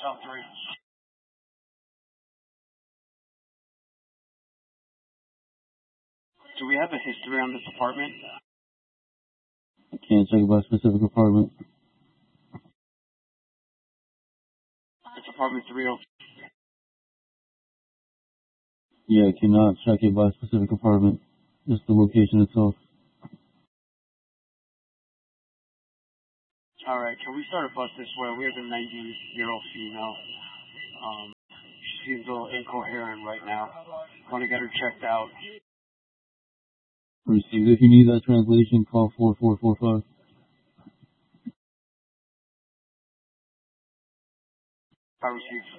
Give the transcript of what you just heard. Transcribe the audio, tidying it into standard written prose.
South 3. Do we have a history on this apartment? I can't check about a specific apartment. It's apartment 302. Yeah, I cannot check it by a specific apartment. Just the location itself. Alright, can we start a bus this way? We have a 90-year-old female. She seems a little incoherent right now. Want to get her checked out. Received. If you need that translation, call 4445. I received.